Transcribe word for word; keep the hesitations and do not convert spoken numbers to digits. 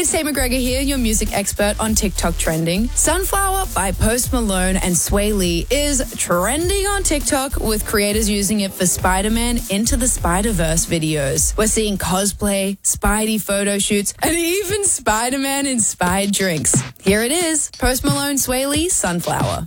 Stacey McGregor here, your music expert on TikTok trending. Sunflower by Post Malone and Sway Lee is trending on TikTok, with creators using it for Spider-Man Into the Spider-Verse videos. We're seeing cosplay, Spidey photo shoots, and even Spider-Man inspired drinks. Here it is, Post Malone, Sway Lee, Sunflower.